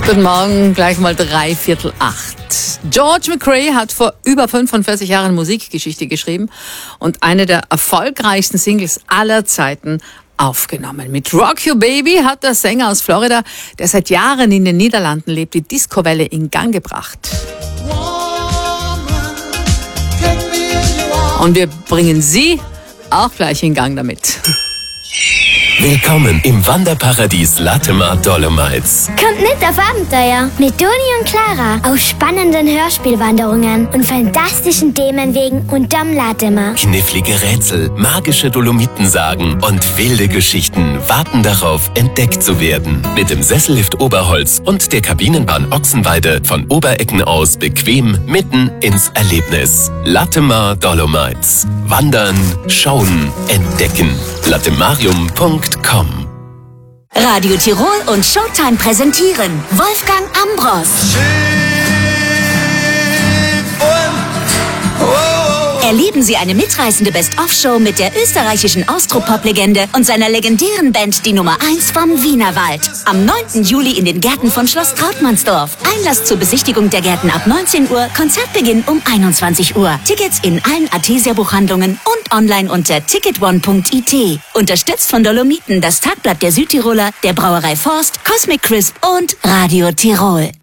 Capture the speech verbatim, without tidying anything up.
Guten Morgen, gleich mal drei Viertel acht. George McRae hat vor über fünfundvierzig Jahren Musikgeschichte geschrieben und eine der erfolgreichsten Singles aller Zeiten aufgenommen. Mit Rock You Baby hat der Sänger aus Florida, der seit Jahren in den Niederlanden lebt, die Discowelle in Gang gebracht. Und wir bringen Sie auch gleich in Gang damit. Willkommen im Wanderparadies Latemar Dolomites. Kommt mit auf Abenteuer mit Doni und Clara auf spannenden Hörspielwanderungen und fantastischen Themenwegen unterm Latemar. Knifflige Rätsel, magische Dolomitensagen und wilde Geschichten warten darauf, entdeckt zu werden. Mit dem Sessellift Oberholz und der Kabinenbahn Ochsenweide von Oberecken aus bequem mitten ins Erlebnis. Latemar Dolomites. Wandern, schauen, entdecken. latemarium punkt com. Radio Tirol und Showtime präsentieren Wolfgang Ambros. Erleben Sie eine mitreißende Best-of-Show mit der österreichischen Austropop-Legende und seiner legendären Band die Nummer eins vom Wienerwald. Am neunten Juli in den Gärten von Schloss Trautmannsdorf. Einlass zur Besichtigung der Gärten ab neunzehn Uhr, Konzertbeginn um einundzwanzig Uhr. Tickets in allen Artesia-Buchhandlungen und online unter ticket one punkt i t. Unterstützt von Dolomiten, das Tagblatt der Südtiroler, der Brauerei Forst, Cosmic Crisp und Radio Tirol.